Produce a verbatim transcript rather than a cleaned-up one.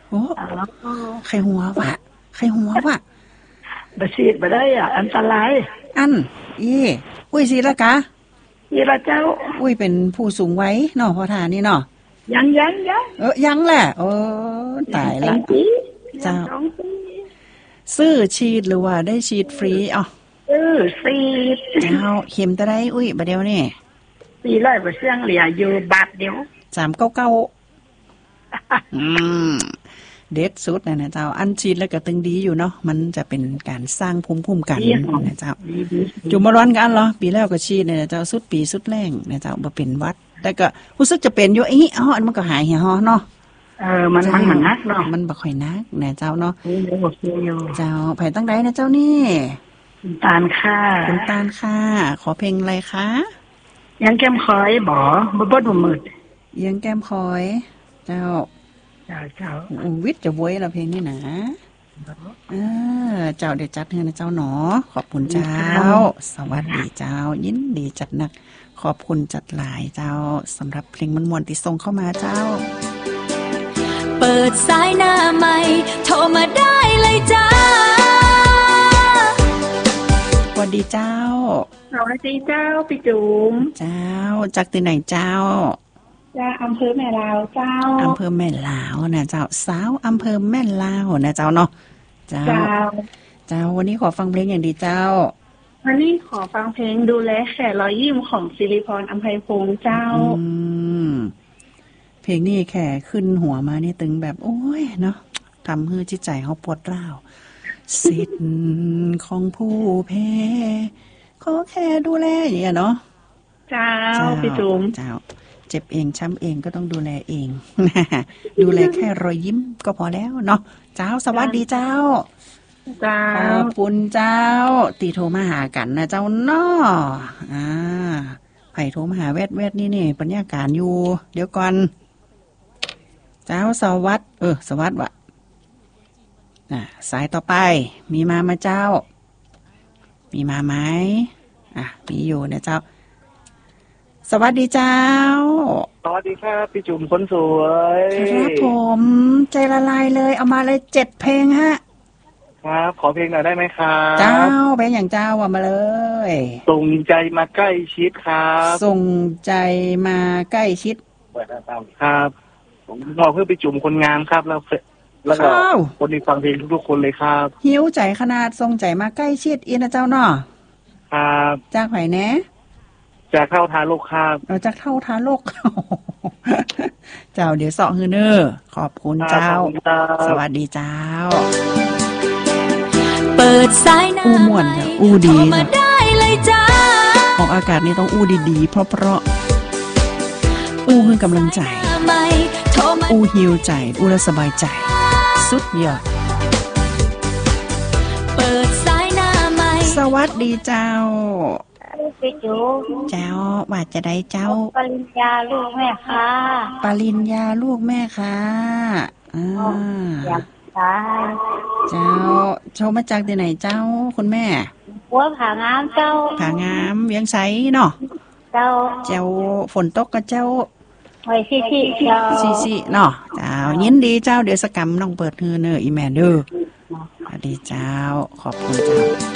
โอ้ใครหัววะใครหัววะบฉีดมาได้อ่ะอันตรายอันอีอุ้ยสิละกะอีละเจ้าอุ้ยเป็นผู้สูงวัยเนาะพอทานนี่เนาะยังยังยังเออยังแหละโอ้ตายละเจ้าซื้อฉีดหรือว่าได้ฉีดฟรีอ๋อซื้อฉีดเจ้าเข็มตะได้อุ้ยบาเดียวนี่สี่ร้อยเปอร์เซ็นต์เหลืออยู่บาทเดียวสามเก้าเก้าอืมเด็ดสุดนะนะเจ้าอันฉีดแล้วก็ตึงดีอยู่เนาะมันจะเป็นการสร้างภูมิคุ้มกันนะเจ้าจุ่มมาร้อนกันเหรอปีแล้วก็ฉีดเนี่ยเจ้าสุดปีสุดแรงนะเจ้าบ่เป็นวัดแต่ก็รู้สึกจะเป็นอยู่อีอ๋อมันก็หายเหี่ยวเนาะเออมันมันมันนักเนาะมันบ่ค่อยนักนะเจ้าเนาะเจ้าไผตั้งใดนะเจ้านี่คุณตาลค่ะคุณตาลค่ะขอเพลงอะไรคะยังแก้มคอยบ่บ่บ่ดูมืดยังแก้มคอยเจ้าเจ้าเจ้าวิทย์จะบวยละเพลงนี่นะเออเจ้าเดี๋ยวจัดให้นะเจ้าหนอขอบคุณเจ้าสวัสดีเจ้ายินดีจัดหนักขอบคุณจัดหลายเจ้าสำหรับเพลงมวลๆที่ส่งเข้ามาเจ้าเปิดสายหน้าใหม่โทรมาได้เลยจ้าสวัสดีเจ้าสวัสดีเจ้าพี่จุ๋มเจ้าจากที่ไหนเจ้าจากอำเภอแม่ลาวเจ้าอำเภอแม่ลาวนะเจ้าสาวอำเภอแม่ลาวนะเจ้าเนาะเจ้าเจ้าวันนี้ขอฟังเพลงอย่างดีเจ้าวันนี้ขอฟังเพลงดูแลแค่รอยยิ้มของศิริพรอำไพพงษ์เจ้าอืมเพลงนี้แค่ขึ้นหัวมานี่ตึงแบบโอ้ยเนาะทำให้จิตใจเขาปวดร้าวสิทธิ์ของผู้แพ้ขอแค่ดูแลอย่างเงี้ยเนาะเจ้าพี่จุ๋มเจ้าเจ็บเองช้ำเองก็ต้องดูแลเอง ดูแลแค่รอยยิ้มก็พอแล้วเนาะเจ้าสวัสดีเจ้าเจ้าขอบคุณเจ้าตีโทรมาหากันนะเจ้าเนาะอ่าไผ่โทรมาหาแวดแวดนี่นี่บรรยากาศอยู่เดี๋ยวก่อนเจ้าสวัสดเออสวัสดวะอ่ะสายต่อไปมีมามาเจ้ามีมาไหมอ่ะมีอยู่นะเจ้าสวัสดีเจ้าสวัสดีครับพี่จุ๋มคนสวยครับผมใจละลายเลยเอามาเลยเจ็ดเพลงฮะครับขอเพลงหน่อยได้ไหมครับเจ้าเพลงอย่างเจ้าว่ามาเลยส่งใจมาใกล้ชิดครับส่งใจมาใกล้ชิดครับผมขอเพื่อพี่จุ๋มคนงามครับแล้วแล้วก็คนที่ฟังเพลงทุกๆคนเลยครับหิวใจขนาดส่งใจมาใกล้ชิดอีนะเจ้าเนาะครับจากไผ่แนะจากเท่าทาโลกครับเราจากเท่าทาโลกเจ้าเดี๋ยวเสาะฮือเนอขอบคุณเจ้าสวัสดีเจ้าเปิดสายหน้าอู้ม่วนจ้ะอู้ดีนะออกอากาศนี่ต้องอู้ดีๆเพราะเพราะอู้คือกำลังใจอู้ฮิวใจอู้แล้วสบายใจสุดยอดเปิดสายหน้าใหม่สวัสดีเจ้าพี่จุ๋มเจ้าว่าจะได้เจ้าปริญญาลูกแม่ค่ะปริญญาลูกแม่ค่ะอ่าอยากได้เจ้าโชว์มาจากที่ไหนเจ้าคุณแม่หัวผางามเจ้าผางามเวียงไสเนาะเจ้าเจ้าฝนตกก็เจ้าไว้ซิซิเจ้าซิซิเนาะเจ้ายินดีเจ้าเดี๋ยวสกรรมน้องเปิดฮือเนออีแม่เด้อสวัสดีเจ้าขอบคุณเจ้า